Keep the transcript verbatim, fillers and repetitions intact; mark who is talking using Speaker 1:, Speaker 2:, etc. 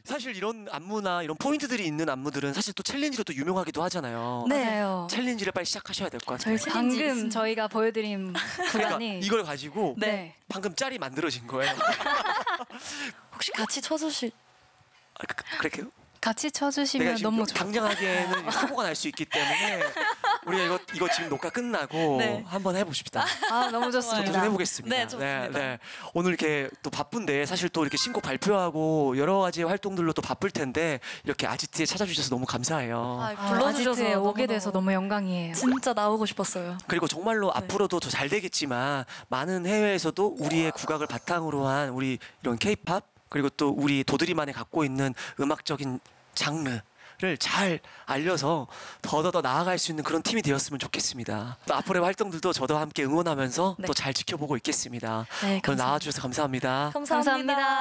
Speaker 1: 사실 이런 안무나 이런 포인트들이 있는 안무들은 사실 또 챌린지로 또 유명하기도 하잖아요.
Speaker 2: 네.
Speaker 3: 맞아요.
Speaker 1: 챌린지를 빨리 시작하셔야 될 것 같아요.
Speaker 3: 저희 방금
Speaker 2: 있습니다.
Speaker 3: 저희가 보여드린
Speaker 1: 그러니까
Speaker 3: 구간이
Speaker 1: 이걸 가지고
Speaker 3: 네.
Speaker 1: 방금 짤이 만들어진 거예요.
Speaker 2: 혹시 같이 쳐주실?
Speaker 1: 아, 그, 그럴게요?
Speaker 3: 같이
Speaker 1: 내가
Speaker 3: 쳐주시면
Speaker 1: 지금
Speaker 3: 너무 좋을
Speaker 1: 당장 하기에는 사고가 날 수 있기 때문에 우리가 이거 이거 지금 녹화 끝나고
Speaker 2: 네.
Speaker 1: 한번 해봅시다.
Speaker 3: 아 너무 좋습니다.
Speaker 1: 도전해보겠습니다.
Speaker 2: 네, 좋습니다.
Speaker 1: 네. 오늘 이렇게 또 바쁜데 사실 또 이렇게 신곡 발표하고 여러 가지 활동들로 또 바쁠 텐데 이렇게 아지트에 찾아주셔서 너무 감사해요.
Speaker 2: 아,
Speaker 3: 아,
Speaker 2: 불러주셔서
Speaker 3: 아지트에 오게
Speaker 2: 너무너무
Speaker 3: 돼서 너무 영광이에요.
Speaker 2: 진짜 나오고 싶었어요.
Speaker 1: 그리고 정말로 앞으로도 더 잘 되겠지만 많은 해외에서도 우리의 국악을 바탕으로 한 우리 이런 케이팝 그리고 또 우리 도드리만이 갖고 있는 음악적인 장르를 잘 알려서 더더더 나아갈 수 있는 그런 팀이 되었으면 좋겠습니다. 또 앞으로의 활동들도 저도 함께 응원하면서
Speaker 2: 네.
Speaker 1: 또 잘 지켜보고 있겠습니다.
Speaker 2: 네,
Speaker 1: 오늘
Speaker 2: 감사합니다.
Speaker 1: 나와주셔서 감사합니다.
Speaker 2: 감사합니다.
Speaker 3: 감사합니다.